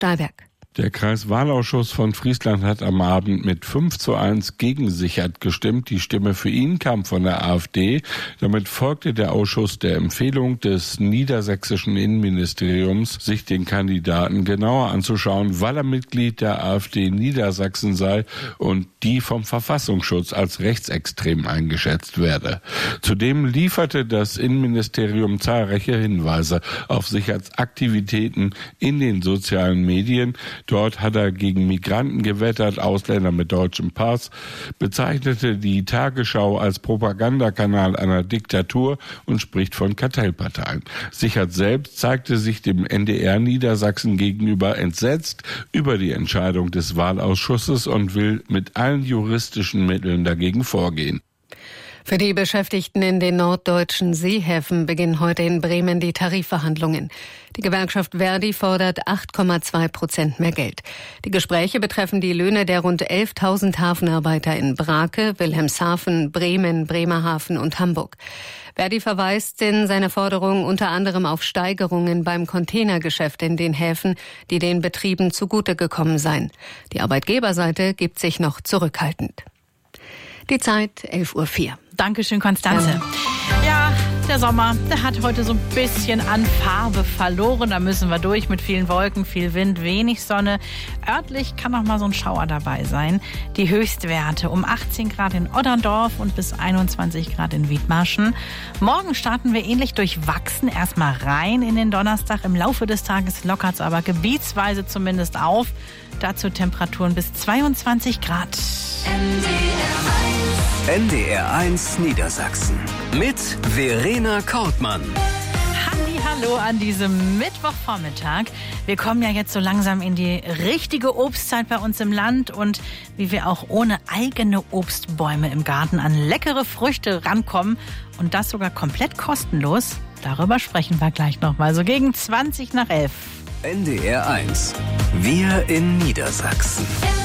Stahlberg. Der Kreiswahlausschuss von Friesland hat am Abend mit 5:1 gegen Sichert gestimmt. Die Stimme für ihn kam von der AfD. Damit folgte der Ausschuss der Empfehlung des niedersächsischen Innenministeriums, sich den Kandidaten genauer anzuschauen, weil er Mitglied der AfD Niedersachsen sei und die vom Verfassungsschutz als rechtsextrem eingeschätzt werde. Zudem lieferte das Innenministerium zahlreiche Hinweise auf Sicherts Aktivitäten in den sozialen Medien. Dort hat er gegen Migranten gewettert, Ausländer mit deutschem Pass, bezeichnete die Tagesschau als Propagandakanal einer Diktatur und spricht von Kartellparteien. Sichert selbst zeigte sich dem NDR Niedersachsen gegenüber entsetzt über die Entscheidung des Wahlausschusses und will mit allen juristischen Mitteln dagegen vorgehen. Für die Beschäftigten in den norddeutschen Seehäfen beginnen heute in Bremen die Tarifverhandlungen. Die Gewerkschaft Verdi fordert 8,2% mehr Geld. Die Gespräche betreffen die Löhne der rund 11.000 Hafenarbeiter in Brake, Wilhelmshaven, Bremen, Bremerhaven und Hamburg. Verdi verweist in seiner Forderung unter anderem auf Steigerungen beim Containergeschäft in den Häfen, die den Betrieben zugute gekommen seien. Die Arbeitgeberseite gibt sich noch zurückhaltend. Die Zeit 11:04 Uhr. Dankeschön, Konstanze. Ja, der Sommer, der hat heute so ein bisschen an Farbe verloren. Da müssen wir durch mit vielen Wolken, viel Wind, wenig Sonne. Örtlich kann noch mal so ein Schauer dabei sein. Die Höchstwerte um 18 Grad in Otterndorf und bis 21 Grad in Wiedmarschen. Morgen starten wir ähnlich durchwachsen erstmal rein in den Donnerstag. Im Laufe des Tages lockert es aber gebietsweise zumindest auf. Dazu Temperaturen bis 22 Grad. NDR 1 Niedersachsen mit Verena Kortmann. Hallo an diesem Mittwochvormittag. Wir kommen ja jetzt so langsam in die richtige Obstzeit bei uns im Land und wie wir auch ohne eigene Obstbäume im Garten an leckere Früchte rankommen und das sogar komplett kostenlos. Darüber sprechen wir gleich nochmal, so gegen 11:20. NDR 1. Wir in Niedersachsen.